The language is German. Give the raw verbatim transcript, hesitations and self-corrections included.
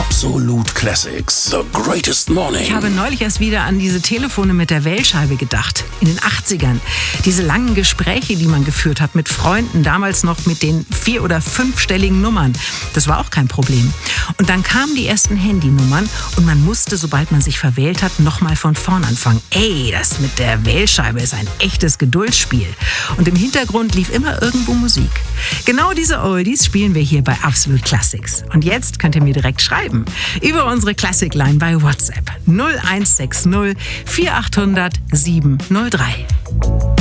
Absolute Classics. The greatest morning. Ich habe neulich erst wieder an diese Telefone mit der Wählscheibe gedacht. In den achtzigern. Diese langen Gespräche, die man geführt hat mit Freunden. Damals noch mit den vier- oder fünfstelligen Nummern. Das war auch kein Problem. Und dann kamen die ersten Handynummern und man musste, sobald man sich verwählt hat, nochmal von vorn anfangen. Ey, das mit der Wählscheibe ist ein echtes Geduldsspiel. Und im Hintergrund lief immer irgendwo Musik. Genau diese Oldies spielen wir hier bei Absolute Classics. Und jetzt könnt ihr mir direkt schreiben. Über unsere Classic Line bei WhatsApp null eins sechs null vier acht null null sieben null drei.